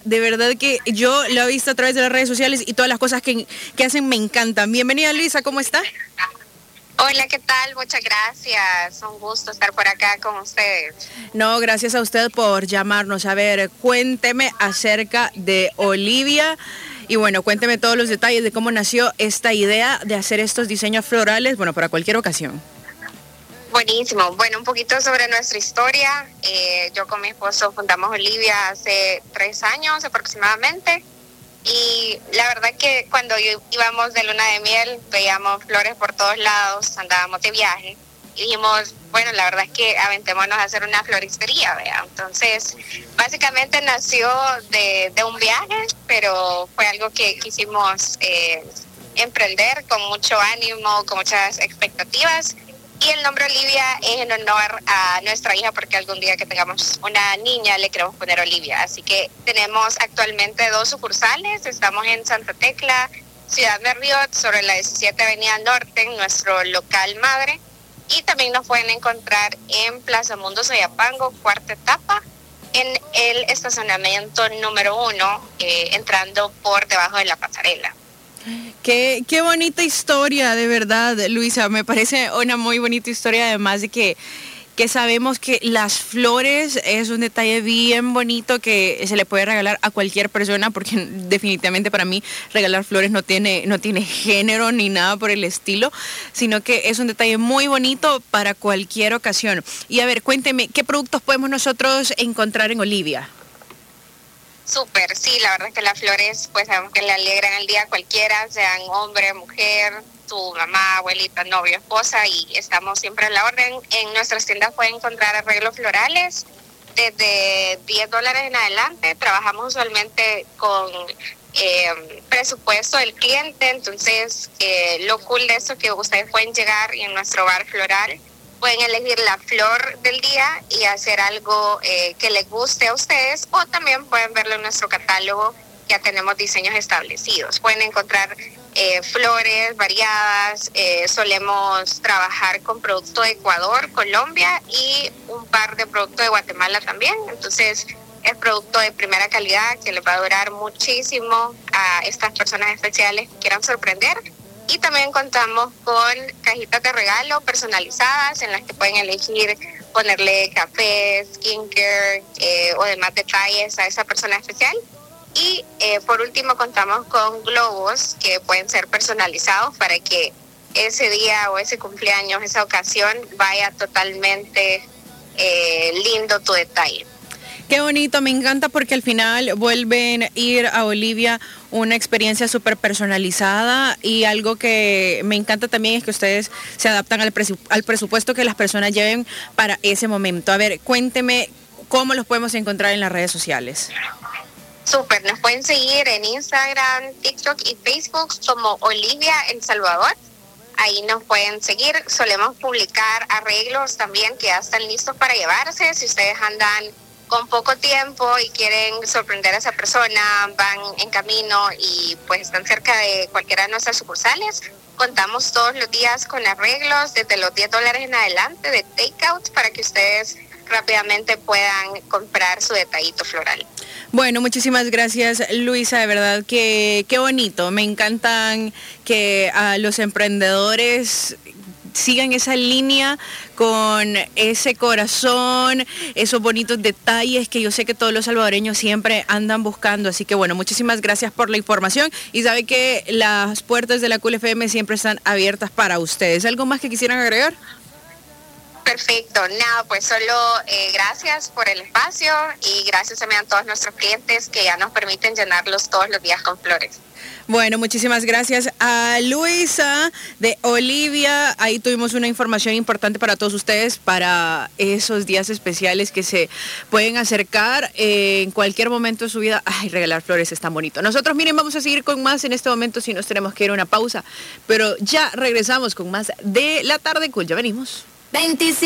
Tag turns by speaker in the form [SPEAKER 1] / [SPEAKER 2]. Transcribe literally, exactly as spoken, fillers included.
[SPEAKER 1] de verdad que yo lo he visto a través de las redes sociales y todas las cosas que, que hacen me encantan. Bienvenida, Luisa, ¿cómo está?
[SPEAKER 2] Hola, ¿qué tal? Muchas gracias. Un gusto estar por acá con ustedes.
[SPEAKER 1] No, gracias a usted por llamarnos. A ver, cuénteme acerca de Olivia y bueno, cuénteme todos los detalles de cómo nació esta idea de hacer estos diseños florales, bueno, para cualquier ocasión.
[SPEAKER 2] Buenísimo. Bueno, un poquito sobre nuestra historia. Eh, yo con mi esposo fundamos Olivia hace tres años aproximadamente. Y la verdad que cuando íbamos de luna de miel, veíamos flores por todos lados, andábamos de viaje y dijimos, bueno, la verdad es que aventémonos a hacer una floristería, ¿vea? Entonces, básicamente nació de, de un viaje, pero fue algo que quisimos eh, emprender con mucho ánimo, con muchas expectativas. Y el nombre Olivia es en honor a nuestra hija, porque algún día que tengamos una niña le queremos poner Olivia. Así que tenemos actualmente dos sucursales. Estamos en Santa Tecla, Ciudad Merriot, sobre la diecisiete Avenida Norte, en nuestro local madre. Y también nos pueden encontrar en Plaza Mundo Soyapango, cuarta etapa, en el estacionamiento número uno, eh, entrando por debajo de la pasarela.
[SPEAKER 1] Qué, qué bonita historia, de verdad, Luisa. Me parece una muy bonita historia, además de que, que sabemos que las flores es un detalle bien bonito que se le puede regalar a cualquier persona, porque definitivamente para mí regalar flores no tiene, no tiene género ni nada por el estilo, sino que es un detalle muy bonito para cualquier ocasión. Y a ver, cuénteme, ¿qué productos podemos nosotros encontrar en Olivia?
[SPEAKER 2] Súper, sí, la verdad es que las flores, pues sabemos que le alegran el día a cualquiera, sean hombre, mujer, tu mamá, abuelita, novio, esposa, y estamos siempre a la orden. En nuestras tiendas pueden encontrar arreglos florales desde diez dólares en adelante. Trabajamos usualmente con eh, presupuesto del cliente, entonces eh, lo cool de eso es que ustedes pueden llegar y en nuestro bar floral pueden elegir la flor del día y hacer algo eh, que les guste a ustedes, o también pueden verlo en nuestro catálogo, ya tenemos diseños establecidos. Pueden encontrar eh, flores variadas, eh, solemos trabajar con producto de Ecuador, Colombia y un par de productos de Guatemala también, entonces es producto de primera calidad que les va a durar muchísimo a estas personas especiales que quieran sorprender. Y también contamos con cajitas de regalo personalizadas en las que pueden elegir ponerle café, skincare eh, o demás detalles a esa persona especial. Y eh, por último contamos con globos que pueden ser personalizados para que ese día o ese cumpleaños, esa ocasión, vaya totalmente eh, lindo tu detalle.
[SPEAKER 1] Qué bonito, me encanta porque al final vuelven a ir a Olivia una experiencia súper personalizada, y algo que me encanta también es que ustedes se adaptan al, presu- al presupuesto que las personas lleven para ese momento. A ver, cuénteme cómo los podemos encontrar en las redes sociales.
[SPEAKER 2] Súper, nos pueden seguir en Instagram, TikTok y Facebook como Olivia El Salvador. Ahí nos pueden seguir. Solemos publicar arreglos también que ya están listos para llevarse. Si ustedes andan con poco tiempo y quieren sorprender a esa persona, van en camino y pues están cerca de cualquiera de nuestras sucursales, contamos todos los días con arreglos desde los diez dólares en adelante de takeout para que ustedes rápidamente puedan comprar su detallito floral.
[SPEAKER 1] Bueno, muchísimas gracias, Luisa, de verdad que qué bonito. Me encantan que a los emprendedores sigan esa línea con ese corazón, esos bonitos detalles que yo sé que todos los salvadoreños siempre andan buscando. Así que bueno, muchísimas gracias por la información, y sabe que las puertas de la Cool F M siempre están abiertas para ustedes. ¿Algo más que quisieran agregar?
[SPEAKER 2] Perfecto, nada, pues solo eh, gracias por el espacio y gracias también a todos nuestros clientes que ya nos permiten llenarlos todos los días con flores.
[SPEAKER 1] Bueno, muchísimas gracias a Luisa de Olivia. Ahí tuvimos una información importante para todos ustedes para esos días especiales que se pueden acercar eh, en cualquier momento de su vida. Ay, regalar flores es tan bonito. Nosotros, miren, vamos a seguir con más en este momento, si nos tenemos que ir a una pausa, pero ya regresamos con más de La Tarde Cool. Ya venimos.
[SPEAKER 3] veinticinco